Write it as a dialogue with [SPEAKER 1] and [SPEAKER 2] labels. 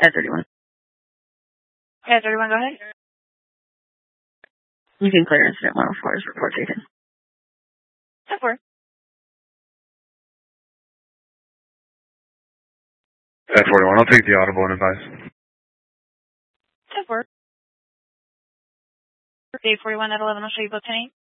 [SPEAKER 1] At 31.
[SPEAKER 2] At 31, go ahead.
[SPEAKER 1] You can clear incident 104 as report taken.
[SPEAKER 2] 10-4.
[SPEAKER 3] At 41, I'll take the audible and advise.
[SPEAKER 2] 10-4. Day 41 at 11, I'll show you both 10-8.